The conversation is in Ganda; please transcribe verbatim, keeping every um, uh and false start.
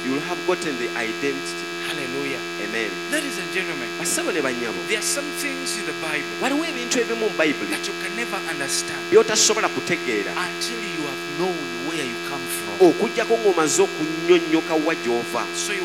you will have gotten the identity. Hallelujah. Amen. Ladies and gentlemen, Basebo ne banyabo. there are some things in the Bible Waliwo ebintu ebimu mu Bayibuli that you can never understand by'otasobola kutegeera until you have known where you come from. okuggyako ng'omaze okunnyonnyoka wa gy'ova. So you